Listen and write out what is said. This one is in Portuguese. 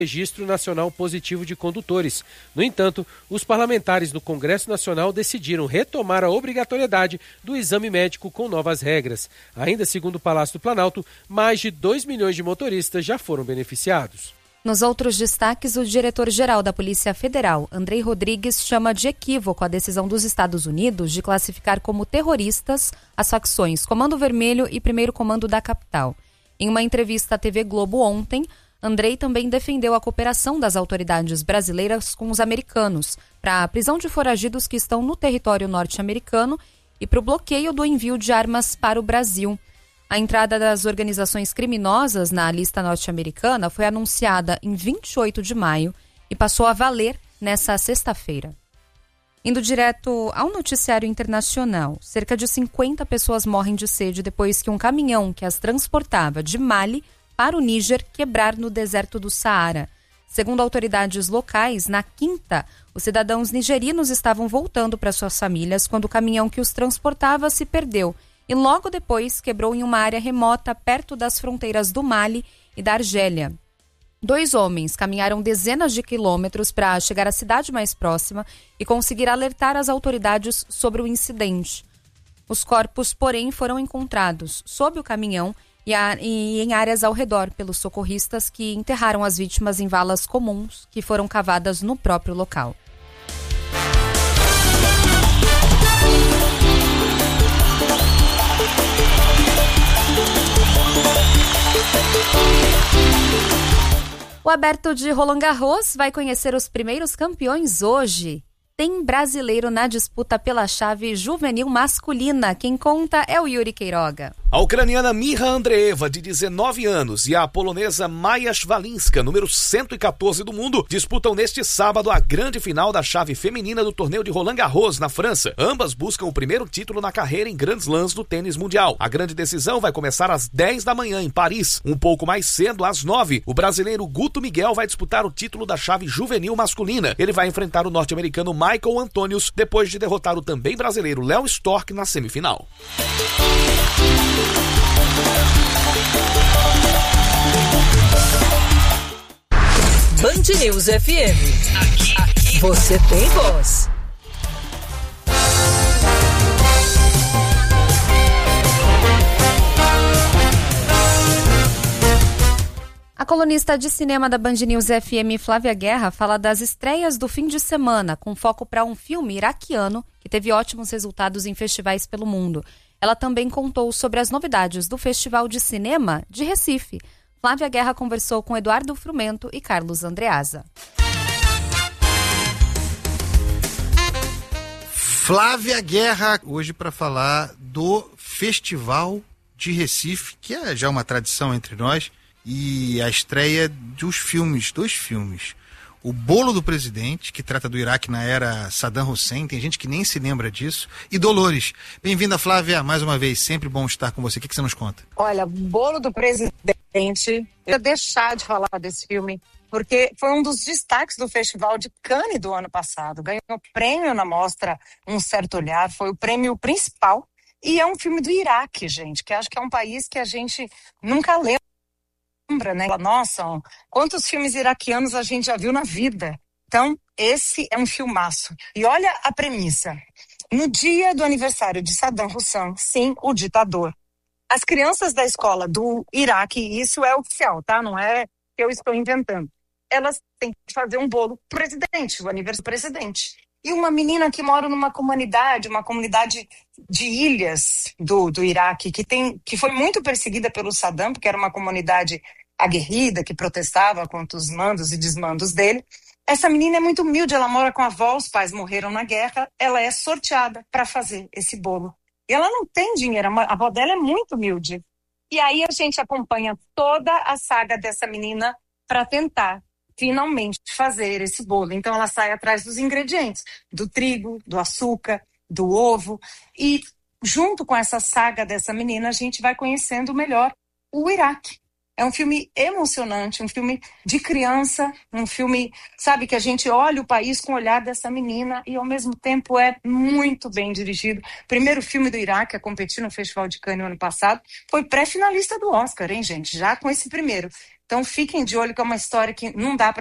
Registro Nacional Positivo de Condutores. No entanto, os parlamentares do Congresso Nacional decidiram retomar a obrigatoriedade do exame médico com novas regras. Ainda segundo o Palácio do Planalto, mais de 2 milhões de motoristas já foram beneficiados. Nos outros destaques, o diretor-geral da Polícia Federal, Andrei Rodrigues, chama de equívoco a decisão dos Estados Unidos de classificar como terroristas as facções Comando Vermelho e Primeiro Comando da Capital. Em uma entrevista à TV Globo ontem, Andrei também defendeu a cooperação das autoridades brasileiras com os americanos para a prisão de foragidos que estão no território norte-americano e para o bloqueio do envio de armas para o Brasil. A entrada das organizações criminosas na lista norte-americana foi anunciada em 28 de maio e passou a valer nesta sexta-feira. Indo direto ao noticiário internacional, cerca de 50 pessoas morrem de sede depois que um caminhão que as transportava de Mali para o Níger quebrar no deserto do Saara. Segundo autoridades locais, na quinta, os cidadãos nigerinos estavam voltando para suas famílias quando o caminhão que os transportava se perdeu e logo depois quebrou em uma área remota perto das fronteiras do Mali e da Argélia. 2 homens caminharam dezenas de quilômetros para chegar à cidade mais próxima e conseguir alertar as autoridades sobre o incidente. Os corpos, porém, foram encontrados sob o caminhão e em áreas ao redor pelos socorristas que enterraram as vítimas em valas comuns que foram cavadas no próprio local. O Aberto de Roland Garros vai conhecer os primeiros campeões hoje. Tem brasileiro na disputa pela chave juvenil masculina. Quem conta é o Yuri Queiroga. A ucraniana Miha Andreeva, de 19 anos, e a polonesa Maja Szwalinska, número 114 do mundo, disputam neste sábado a grande final da chave feminina do torneio de Roland Garros, na França. Ambas buscam o primeiro título na carreira em Grand Slams do tênis mundial. A grande decisão vai começar às 10 da manhã em Paris. Um pouco mais cedo, às 9, o brasileiro Guto Miguel vai disputar o título da chave juvenil masculina. Ele vai enfrentar o norte-americano Michael Antonius, depois de derrotar o também brasileiro Léo Storck na semifinal. Band News FM. Aqui você tem voz. A colunista de cinema da Band News FM, Flávia Guerra, fala das estreias do fim de semana, com foco para um filme iraquiano que teve ótimos resultados em festivais pelo mundo. Ela também contou sobre as novidades do Festival de Cinema de Recife. Flávia Guerra conversou com Eduardo Frumento e Carlos Andreasa. Flávia Guerra, hoje para falar do Festival de Recife, que é já uma tradição entre nós, e a estreia dos filmes, 2 filmes. O Bolo do Presidente, que trata do Iraque na era Saddam Hussein, tem gente que nem se lembra disso, e Dolores. Bem-vinda, Flávia, mais uma vez, sempre bom estar com você. O que você nos conta? Olha, Bolo do Presidente, eu ia deixar de falar desse filme, porque foi um dos destaques do Festival de Cannes do ano passado. Ganhou prêmio na mostra Um Certo Olhar, foi o prêmio principal, e é um filme do Iraque, gente, que acho que é um país que a gente nunca lembra, né? Nossa, quantos filmes iraquianos a gente já viu na vida. Então, esse é um filmaço. E olha a premissa. No dia do aniversário de Saddam Hussein, sim, o ditador, as crianças da escola do Iraque, isso é oficial, tá? Não é que eu estou inventando. Elas têm que fazer um bolo pro presidente, o aniversário do presidente. E uma menina que mora numa comunidade de ilhas do Iraque, que foi muito perseguida pelo Saddam, porque era uma comunidade aguerrida, que protestava contra os mandos e desmandos dele. Essa menina é muito humilde, ela mora com a avó, os pais morreram na guerra, ela é sorteada para fazer esse bolo. E ela não tem dinheiro, a avó dela é muito humilde. E aí a gente acompanha toda a saga dessa menina para tentar finalmente fazer esse bolo. Então ela sai atrás dos ingredientes, do trigo, do açúcar, do ovo. E junto com essa saga dessa menina, a gente vai conhecendo melhor o Iraque. É um filme emocionante, um filme de criança, um filme, sabe, que a gente olha o país com o olhar dessa menina e ao mesmo tempo é muito bem dirigido. Primeiro filme do Iraque a competir no Festival de Cannes no ano passado, foi pré-finalista do Oscar, hein, gente? Já com esse primeiro. Então fiquem de olho que é uma história que não dá para